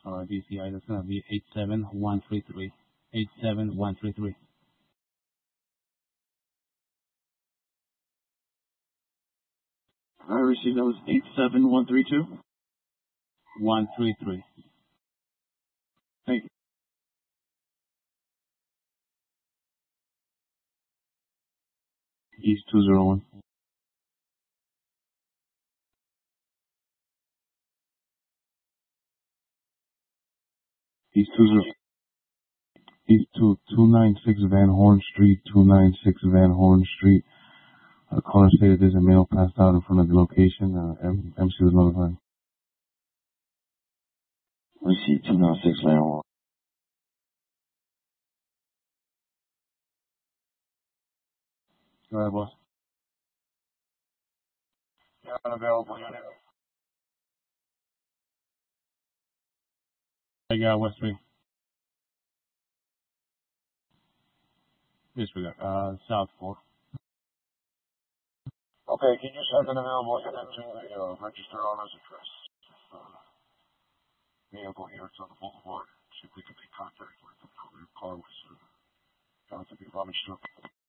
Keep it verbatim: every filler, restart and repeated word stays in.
or D C I, that's gonna be eight seven one three three. eight seven one three three. I received that was eight seven one three two. one three three. Thank you. East two zero one. East two zero. East two two nine six Van Horn Street. Two nine six Van Horn Street. A caller stated there's a male passed out in front of the location. Uh, M- MC was notified. Receipt two nine six Van Horn. Go ahead, boss. Yeah, unavailable unit. I got West three. Disregard. Uh, South four. Okay, can you send an available unit to the uh, register owner's address? Uh, vehicle here, it's on the boulevard. See if we can make contact with them. Their car was uh, found to be rummaged up.